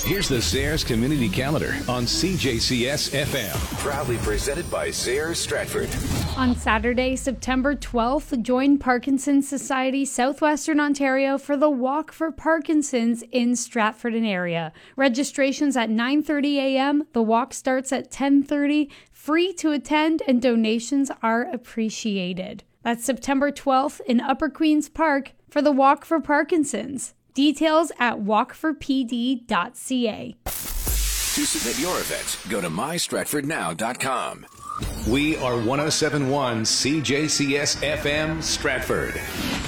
Here's the Sayers Community Calendar on CJCS FM. Proudly presented by Sayers Stratford. On Saturday, September 12th, join Parkinson's Society Southwestern Ontario for the Walk for Parkinson's in Stratford and area. Registration's at 9:30 a.m. The walk starts at 10:30. Free to attend and donations are appreciated. That's September 12th in Upper Queen's Park for the Walk for Parkinson's. Details at walkforpd.ca. To submit your event, go to mystratfordnow.com. We are 107.1 CJCS FM Stratford.